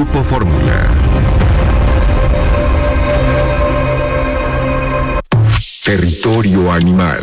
Grupo Fórmula. Territorio animal.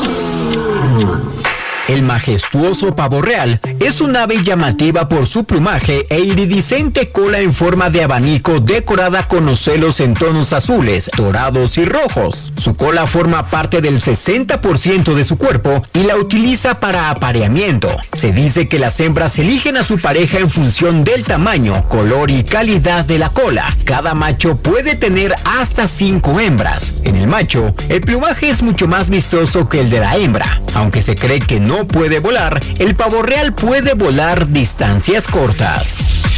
El majestuoso pavo real es un ave llamativa por su plumaje e iridiscente cola en forma de abanico decorada con ocelos en tonos azules, dorados y rojos. Su cola forma parte del 60% de su cuerpo y la utiliza para apareamiento. Se dice que las hembras eligen a su pareja en función del tamaño, color y calidad de la cola. Cada macho puede tener hasta 5 hembras. En el macho, el plumaje es mucho más vistoso que el de la hembra. Aunque se cree que no puede volar, el pavo real puede volar distancias cortas.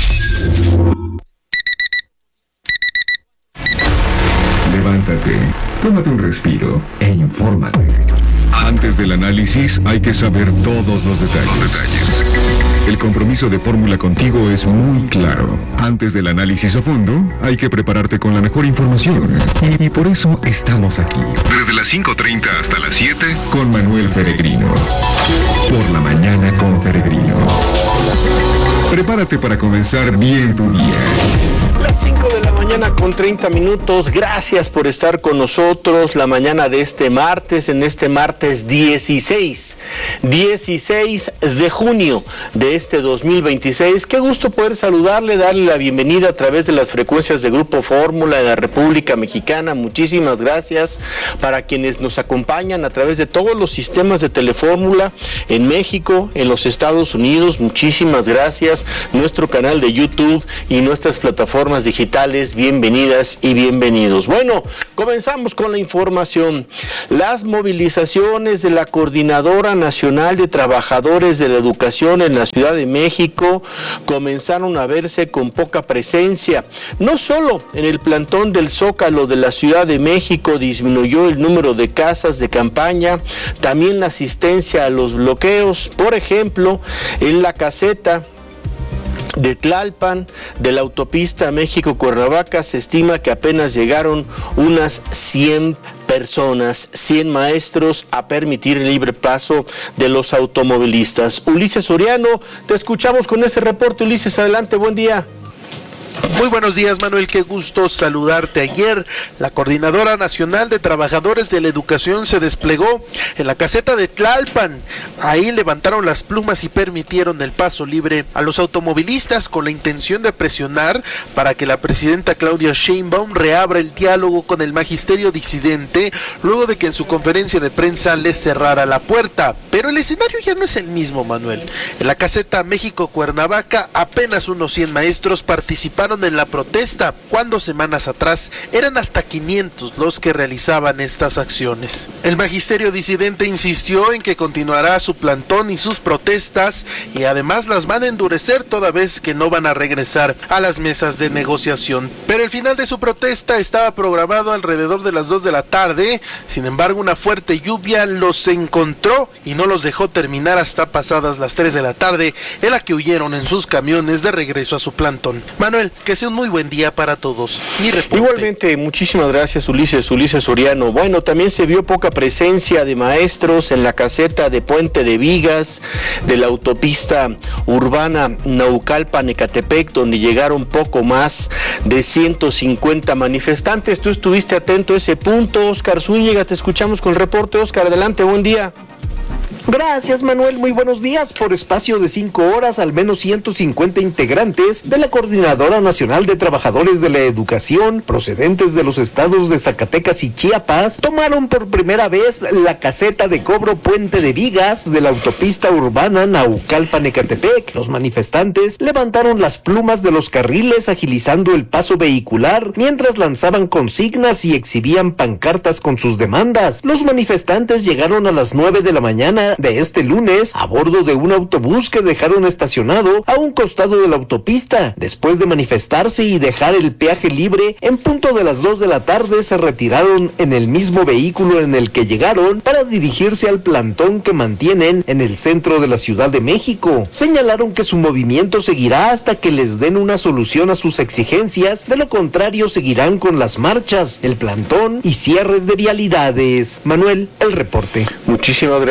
Levántate, tómate un respiro e infórmate. Antes del análisis hay que saber todos los detalles. El compromiso de Fórmula contigo es muy claro. Antes del análisis a fondo, hay que prepararte con la mejor información. Y por eso estamos aquí. Desde las 5:30 hasta las 7, con Manuel Feregrino. Por la mañana con Feregrino. Prepárate para comenzar bien tu día. Las 5 de la mañana con 30 minutos. Gracias por estar con nosotros la mañana de este martes, en este martes 16 de junio de este 2026. Qué gusto poder saludarle, darle la bienvenida a través de las frecuencias de Grupo Fórmula de la República Mexicana. Muchísimas gracias para quienes nos acompañan a través de todos los sistemas de Telefórmula en México, en los Estados Unidos. Muchísimas gracias. Nuestro canal de YouTube y nuestras plataformas digitales, bienvenidas y bienvenidos. Bueno, comenzamos con la información. Las movilizaciones de la Coordinadora Nacional de Trabajadores de la Educación en la Ciudad de México comenzaron a verse con poca presencia. No solo en el plantón del Zócalo de la Ciudad de México disminuyó el número de casas de campaña, también la asistencia a los bloqueos. Por ejemplo, en la caseta de Tlalpan, de la autopista México-Cuernavaca, se estima que apenas llegaron unas 100 personas, 100 maestros a permitir el libre paso de los automovilistas. Ulises Soriano, te escuchamos con este reporte. Ulises, adelante, buen día. Muy buenos días, Manuel, qué gusto saludarte. Ayer, la Coordinadora Nacional de Trabajadores de la Educación se desplegó en la caseta de Tlalpan. Ahí levantaron las plumas y permitieron el paso libre a los automovilistas con la intención de presionar para que la presidenta Claudia Sheinbaum reabra el diálogo con el magisterio disidente luego de que en su conferencia de prensa les cerrara la puerta. Pero el escenario ya no es el mismo, Manuel. En la caseta México-Cuernavaca, apenas unos 100 maestros participaron en la protesta, cuando semanas atrás eran hasta 500 los que realizaban estas acciones. El magisterio disidente insistió en que continuará su plantón y sus protestas y además las van a endurecer toda vez que no van a regresar a las mesas de negociación. Pero el final de su protesta estaba programado alrededor de las 2 de la tarde, sin embargo una fuerte lluvia los encontró y no los dejó terminar hasta pasadas las 3 de la tarde, en la que huyeron en sus camiones de regreso a su plantón. Manuel, que sea un muy buen día para todos. Mi reporte. Igualmente, muchísimas gracias, Ulises Soriano. Bueno, también se vio poca presencia de maestros en la caseta de Puente de Vigas, de la autopista urbana Naucalpan-Ecatepec, donde llegaron poco más de 150 manifestantes. Tú estuviste atento a ese punto. Óscar Zúñiga, te escuchamos con el reporte. Óscar, adelante, buen día. Gracias, Manuel, muy buenos días. Por espacio de 5 horas, al menos 150 integrantes de la Coordinadora Nacional de Trabajadores de la Educación, procedentes de los estados de Zacatecas y Chiapas, tomaron por primera vez la caseta de cobro Puente de Vigas de la autopista urbana Naucalpan-Ecatepec. Los manifestantes levantaron las plumas de los carriles, agilizando el paso vehicular, mientras lanzaban consignas y exhibían pancartas con sus demandas. Los manifestantes llegaron a las 9 de la mañana de este lunes a bordo de un autobús que dejaron estacionado a un costado de la autopista. Después de manifestarse y dejar el peaje libre, en punto de las 2 de la tarde se retiraron en el mismo vehículo en el que llegaron para dirigirse al plantón que mantienen en el centro de la Ciudad de México. Señalaron que su movimiento seguirá hasta que les den una solución a sus exigencias, de lo contrario seguirán con las marchas, el plantón y cierres de vialidades. Manuel, el reporte. Muchísimas gracias, Óscar.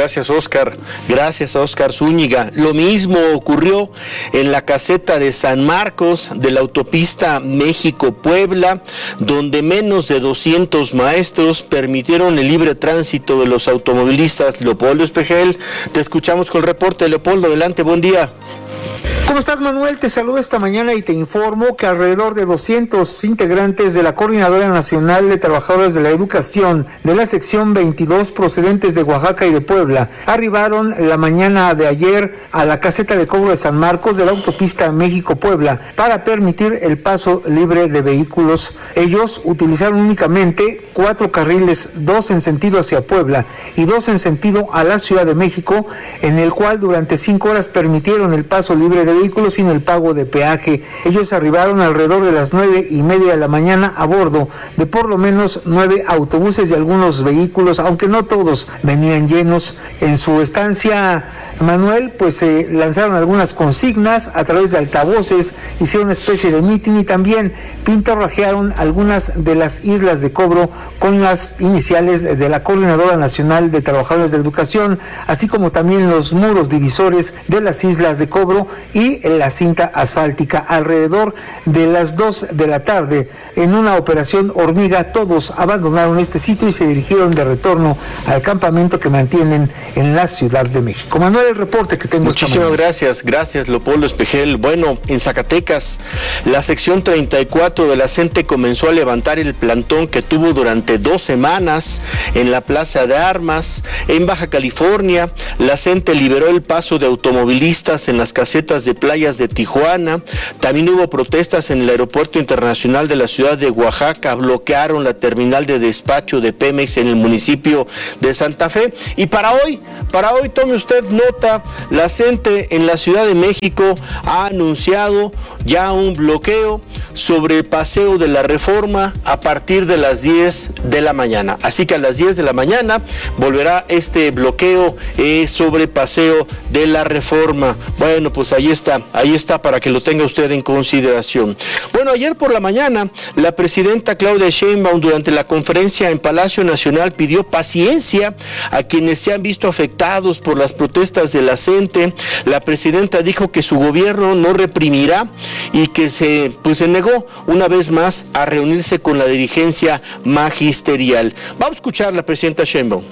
Oscar. Gracias a Oscar Zúñiga. Lo mismo ocurrió en la caseta de San Marcos de la autopista México-Puebla, donde menos de 200 maestros permitieron el libre tránsito de los automovilistas. Leopoldo Espejel, te escuchamos con el reporte. Leopoldo, adelante, buen día. ¿Cómo estás, Manuel? Te saludo esta mañana y te informo que alrededor de 200 integrantes de la Coordinadora Nacional de Trabajadores de la Educación de la sección 22 procedentes de Oaxaca y de Puebla arribaron la mañana de ayer a la caseta de cobro de San Marcos de la autopista México-Puebla para permitir el paso libre de vehículos. Ellos utilizaron únicamente 4 carriles, 2 en sentido hacia Puebla y 2 en sentido a la Ciudad de México, en el cual durante 5 horas permitieron el paso libre de vehículos sin el pago de peaje. Ellos arribaron alrededor de las 9:30 de la mañana a bordo de por lo menos 9 autobuses y algunos vehículos, aunque no todos venían llenos. En su estancia, Manuel, pues lanzaron algunas consignas a través de altavoces, hicieron una especie de mitin y también pintarrajearon algunas de las islas de cobro con las iniciales de la Coordinadora Nacional de Trabajadores de la Educación, así como también los muros divisores de las islas de cobro y la cinta asfáltica. Alrededor de las 2 de la tarde, en una operación hormiga, todos abandonaron este sitio y se dirigieron de retorno al campamento que mantienen en la Ciudad de México. Manuel, el reporte que tengo. Muchísimas gracias Leopoldo Espejel. Bueno, en Zacatecas, la sección 34 de la CENTE comenzó a levantar el plantón que tuvo durante 2 semanas en la Plaza de Armas. En Baja California, la CENTE liberó el paso de automovilistas en las casetas de playas de Tijuana. También hubo protestas en el Aeropuerto Internacional de la Ciudad de Oaxaca, bloquearon la terminal de despacho de Pemex en el municipio de Santa Fe. Y para hoy tome usted nota, la CENTE en la Ciudad de México ha anunciado ya un bloqueo sobre el Paseo de la Reforma a partir de las 10 de la mañana. Así que a las 10 de la mañana volverá este bloqueo sobre Paseo de la Reforma. Bueno, pues ahí está para que lo tenga usted en consideración. Bueno, ayer por la mañana, la presidenta Claudia Sheinbaum, durante la conferencia en Palacio Nacional, pidió paciencia a quienes se han visto afectados por las protestas de la CENTE. La presidenta dijo que su gobierno no reprimirá y que se negó una vez más a reunirse con la dirigencia magisterial. Vamos a escuchar a la presidenta Sheinbaum.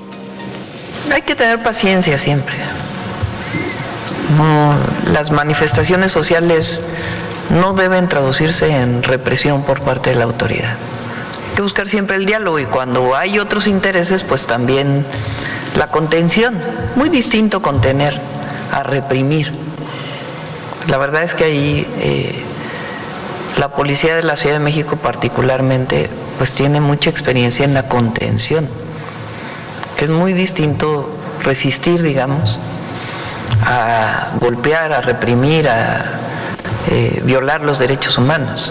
Hay que tener paciencia siempre. Las manifestaciones sociales no deben traducirse en represión por parte de la autoridad. Hay que buscar siempre el diálogo y cuando hay otros intereses, pues también la contención. Muy distinto contener a reprimir. La verdad es que ahí la policía de la Ciudad de México particularmente pues tiene mucha experiencia en la contención, que es muy distinto resistir, digamos, a golpear, a reprimir, a violar los derechos humanos.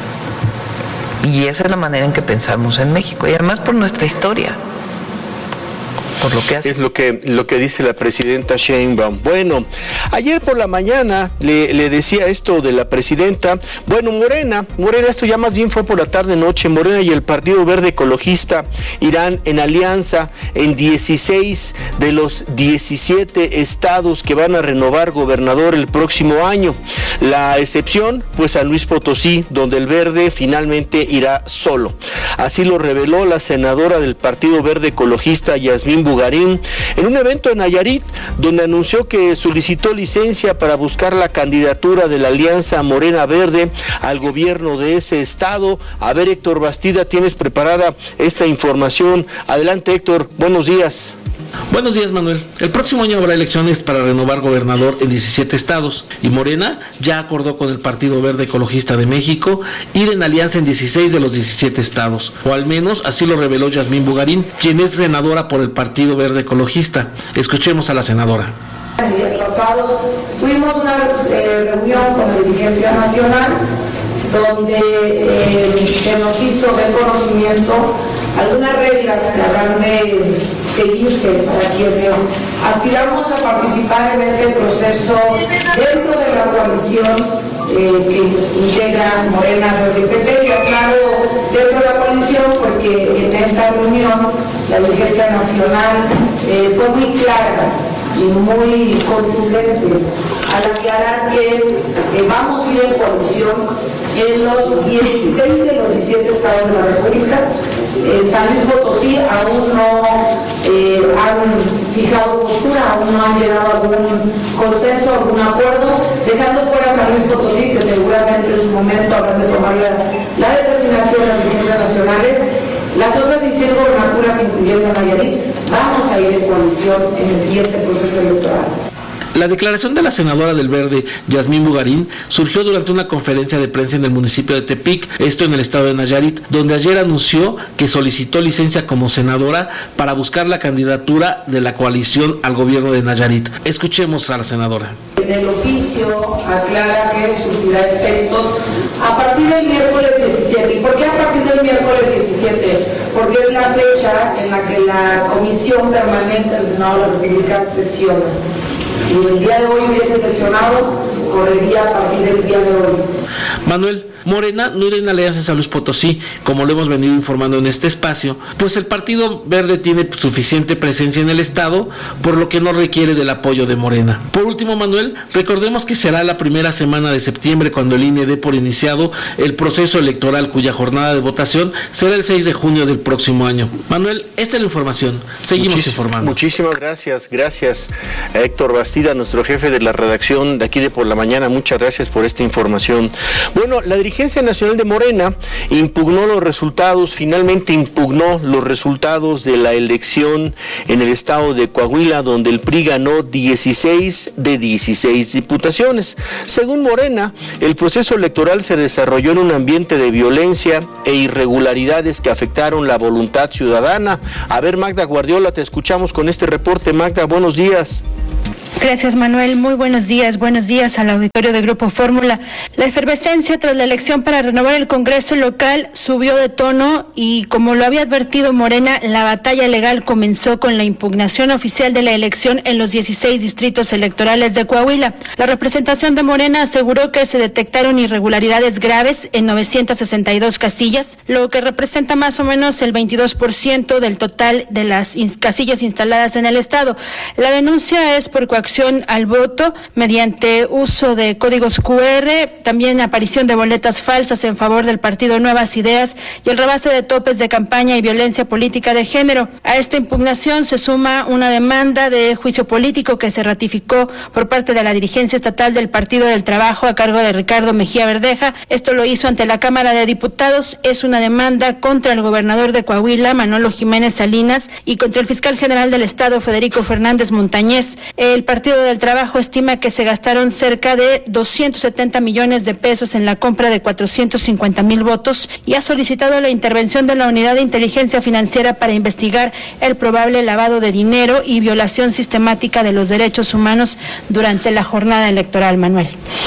Y esa es la manera en que pensamos en México, y además por nuestra historia. Por lo que hace. Es lo que dice la presidenta Sheinbaum. Bueno, ayer por la mañana le decía esto de la presidenta. Bueno, Morena, esto ya más bien fue por la tarde-noche. Morena y el Partido Verde Ecologista irán en alianza en 16 de los 17 estados que van a renovar gobernador el próximo año. La excepción, pues San Luis Potosí, donde el Verde finalmente irá solo. Así lo reveló la senadora del Partido Verde Ecologista, Yasmín Bugarín, en un evento en Nayarit, donde anunció que solicitó licencia para buscar la candidatura de la Alianza Morena Verde al gobierno de ese estado. A ver, Héctor Bastida, tienes preparada esta información. Adelante, Héctor, buenos días. Buenos días, Manuel. El próximo año habrá elecciones para renovar gobernador en 17 estados y Morena ya acordó con el Partido Verde Ecologista de México ir en alianza en 16 de los 17 estados, o al menos así lo reveló Yasmín Bugarín, quien es senadora por el Partido Verde Ecologista. Escuchemos a la senadora. En días pasados tuvimos una reunión con la dirigencia nacional donde se nos hizo de conocimiento algunas reglas que habrán de seguirse para quienes aspiramos a participar en este proceso dentro de la coalición que integra Morena Verde PT. Y aclaro dentro de la coalición porque en esta reunión la dirigencia nacional fue muy clara y muy contundente al aclarar que vamos a ir en coalición en los 16 de los 17 estados de la República. En San Luis Potosí aún no han fijado postura, aún no han llegado a algún consenso, algún acuerdo, dejando fuera San Luis Potosí, que seguramente en su momento habrán de tomar la determinación de las dirigencias nacionales. Las otras 16 gobernaturas, incluyendo Nayarit, vamos a ir en coalición en el siguiente proceso electoral. La declaración de la senadora del Verde, Yasmín Bugarín, surgió durante una conferencia de prensa en el municipio de Tepic, esto en el estado de Nayarit, donde ayer anunció que solicitó licencia como senadora para buscar la candidatura de la coalición al gobierno de Nayarit. Escuchemos a la senadora. En el oficio aclara que surtirá efectos a partir del miércoles 17. ¿Y por qué a partir del miércoles 17? Porque es la fecha en la que la Comisión Permanente del Senado de la República sesiona. Si el día de hoy hubiese sesionado, correría a partir del día de hoy. Manuel, Morena no irá en alianza en San Luis Potosí, como lo hemos venido informando en este espacio, pues el Partido Verde tiene suficiente presencia en el estado, por lo que no requiere del apoyo de Morena. Por último, Manuel, recordemos que será la primera semana de septiembre cuando el INE dé por iniciado el proceso electoral, cuya jornada de votación será el 6 de junio del próximo año. Manuel, esta es la información. Seguimos informando. Muchísimas gracias. Gracias a Héctor Bastida, nuestro jefe de la redacción de aquí de Por la Mañana. Muchas gracias por esta información. Bueno, la dirigencia nacional de Morena finalmente impugnó los resultados de la elección en el estado de Coahuila, donde el PRI ganó 16 de 16 diputaciones. Según Morena, el proceso electoral se desarrolló en un ambiente de violencia e irregularidades que afectaron la voluntad ciudadana. A ver, Magda Guardiola, te escuchamos con este reporte. Magda, buenos días. Gracias, Manuel. Muy buenos días al auditorio de Grupo Fórmula. La efervescencia tras la elección para renovar el Congreso local subió de tono y, como lo había advertido Morena, la batalla legal comenzó con la impugnación oficial de la elección en los 16 distritos electorales de Coahuila. La representación de Morena aseguró que se detectaron irregularidades graves en 962 casillas, lo que representa más o menos el 22% del total de las casillas instaladas en el estado. La denuncia es por coacción al voto mediante uso de códigos QR, también aparición de boletas falsas en favor del partido Nuevas Ideas y el rebase de topes de campaña y violencia política de género. A esta impugnación se suma una demanda de juicio político que se ratificó por parte de la dirigencia estatal del Partido del Trabajo a cargo de Ricardo Mejía Verdeja. Esto lo hizo ante la Cámara de Diputados. Es una demanda contra el gobernador de Coahuila, Manolo Jiménez Salinas, y contra el fiscal general del estado, Federico Fernández Montañez. El Partido del Trabajo estima que se gastaron cerca de 270 millones de pesos en la compra de 450,000 votos y ha solicitado la intervención de la Unidad de Inteligencia Financiera para investigar el probable lavado de dinero y violación sistemática de los derechos humanos durante la jornada electoral, Manuel.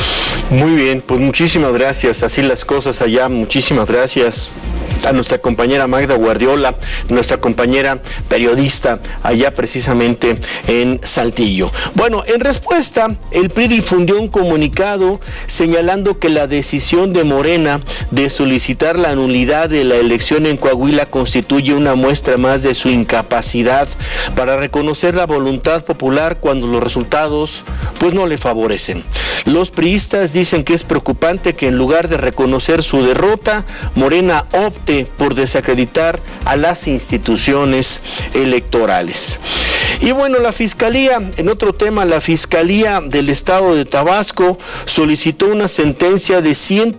Muy bien, pues muchísimas gracias. Así las cosas allá. Muchísimas gracias a nuestra compañera Magda Guardiola, nuestra compañera periodista allá precisamente en Saltillo. Bueno, en respuesta, el PRI difundió un comunicado señalando que la decisión de Morena de solicitar la nulidad de la elección en Coahuila constituye una muestra más de su incapacidad para reconocer la voluntad popular cuando los resultados pues no le favorecen. Los priistas dicen que es preocupante que en lugar de reconocer su derrota, Morena opte por desacreditar a las instituciones electorales. Y bueno, la Fiscalía, en otro tema, la Fiscalía del Estado de Tabasco solicitó una sentencia de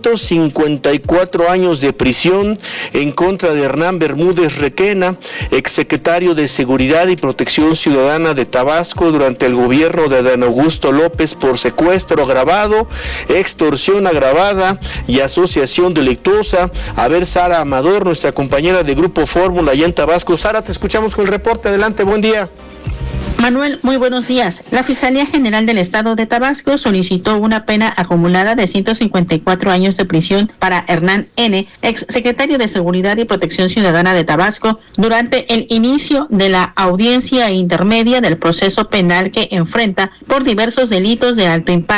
154 años de prisión en contra de Hernán Bermúdez Requena, exsecretario de Seguridad y Protección Ciudadana de Tabasco durante el gobierno de Adán Augusto López, por secuestro agravado, extorsión agravada y asociación delictuosa. A ver, Sara Amador, nuestra compañera de Grupo Fórmula allá en Tabasco. Sara, te escuchamos con el reporte. Adelante, buen día. Manuel, muy buenos días. La Fiscalía General del Estado de Tabasco solicitó una pena acumulada de 154 años de prisión para Hernán N., ex secretario de Seguridad y Protección Ciudadana de Tabasco, durante el inicio de la audiencia intermedia del proceso penal que enfrenta por diversos delitos de alto impacto.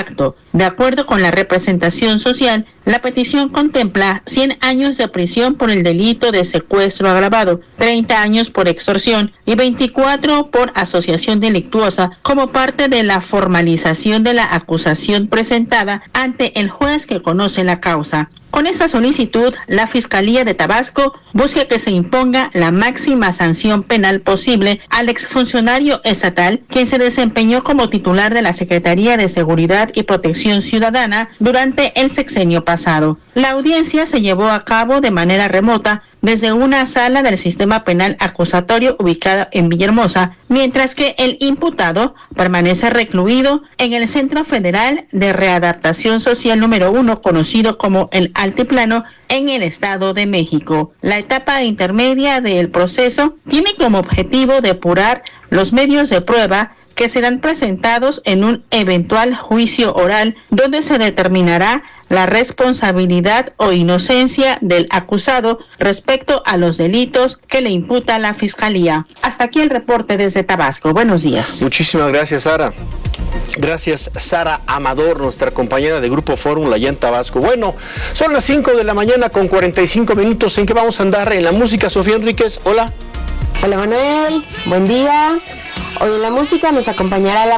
De acuerdo con la representación social, la petición contempla 100 años de prisión por el delito de secuestro agravado, 30 años por extorsión y 24 por asociación delictuosa como parte de la formalización de la acusación presentada ante el juez que conoce la causa. Con esta solicitud, la Fiscalía de Tabasco busca que se imponga la máxima sanción penal posible al exfuncionario estatal, quien se desempeñó como titular de la Secretaría de Seguridad y Protección Ciudadana durante el sexenio pasado. La audiencia se llevó a cabo de manera remota desde una sala del sistema penal acusatorio ubicada en Villahermosa, mientras que el imputado permanece recluido en el Centro Federal de Readaptación Social número 1, conocido como el Altiplano, en el Estado de México. La etapa intermedia del proceso tiene como objetivo depurar los medios de prueba que serán presentados en un eventual juicio oral, donde se determinará la responsabilidad o inocencia del acusado respecto a los delitos que le imputa la Fiscalía. Hasta aquí el reporte desde Tabasco. Buenos días. Muchísimas gracias, Sara. Gracias, Sara Amador, nuestra compañera de Grupo Fórmula allá en Tabasco. Bueno, son las 5 de la mañana con 45 minutos. ¿En qué vamos a andar? En la música, Sofía Enríquez. Hola. Hola, Manuel. Buen día. Hoy en la música nos acompañará la